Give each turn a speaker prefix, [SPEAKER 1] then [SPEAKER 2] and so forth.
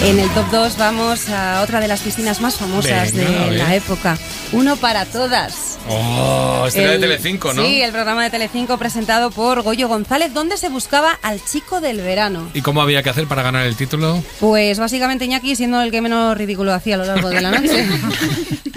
[SPEAKER 1] En el top 2 vamos a otra de las piscinas más famosas de la época. Uno para todas.
[SPEAKER 2] Oh, este era de Telecinco, ¿no?
[SPEAKER 1] Sí, el programa de Telecinco presentado por Goyo González, donde se buscaba al chico del verano.
[SPEAKER 2] ¿Y cómo había que hacer para ganar el título?
[SPEAKER 1] Pues básicamente Iñaki siendo el que menos ridículo hacía a lo largo de la noche.